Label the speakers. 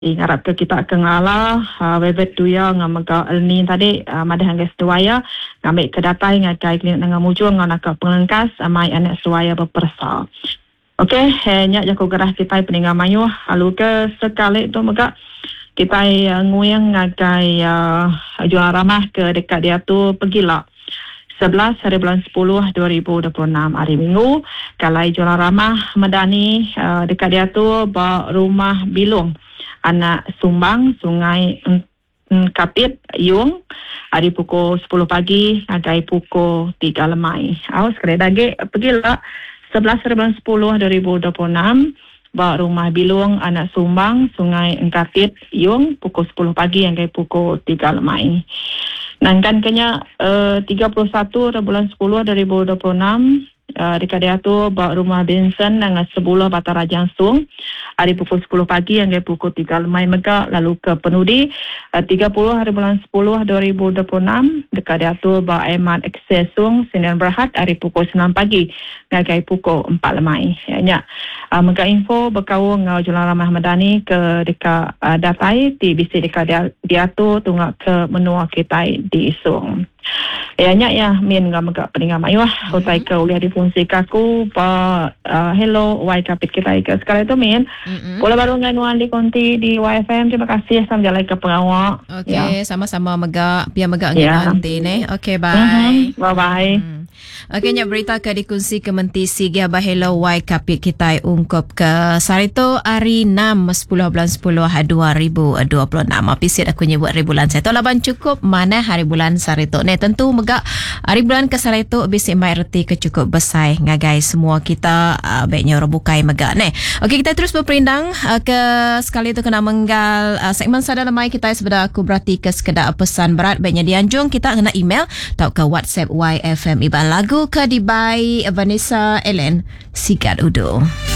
Speaker 1: ngarap ke kita ke ngala webet tu ya ngamaga ni tadi madang gas tuaya ngambil ke datai ngakai klinik dengan mujung ngana ke pengengkas amai anak suaya berpersa. Okey, hanya jago gerah kita peninggal mayu lalu ke sekali tu maka kita nguyang ngakai jual ramah ke dekat dia tu pergilah 11 hari bulan 10 2026 hari Minggu kalai jual ramah Medani dekat dia tu rumah Bilung anak Sumbang Sungai Kapit Yung hari pukul 10 pagi sampai pukul 3 lemai. Awas sekali lagi pergilah 11 hari bulan 10 2026 rumah Bilung anak Sumbang Sungai Kapit Yung pukul 10 pagi sampai pukul 3 lemai. Nangkan kenya 31 bulan 10 2026 dekat dia tu rumah Benson dengan sebuah Batara Jangsung hari pukul 10 pagi hingga pukul 3 lemai Mega lalu ke Penudi 30 hari bulan 10 2026 dekat dia tu Aiman Eksesung Sdn Berhad hari pukul 9 pagi hingga pukul 4 lemai ya Mega info berkawung Jualan Ramah Medani ke dekat datai di bisi dekat dia tu tunggak ke menua kita di Isung. Ya min ngamaga peninggal mayu utai ke uliah difungsi kaku hello wai kapit kita ke sekali tu min bola baru nganuan di konti di YFM. Terima kasih sampai ke pengawak.
Speaker 2: Okey, sama-sama mega biar mega nanti ne. Okey, bye.
Speaker 1: Bye.
Speaker 2: Okey, nya berita ke dikongsi ke menti sigia bahelo wai kapit kita ungkap ke sarito hari 6 10 bulan 10 2026 apisit aku nyebut hari bulan saya tu laban cukup mana hari bulan sarito ne tentu mega hari bulan ke sarito bisi mai reti ke cukup besar ngagai semua kita baiknya rebukai mega ne. Okey, kita terus berperindang ke sekali tu kena menggal segmen sadar lemai kita sebedah aku berarti ke sekedar pesan berat baiknya dianjung kita kena email atau ke WhatsApp YFM iban lagu ke di by Vanessa Ellen Sigat Udo.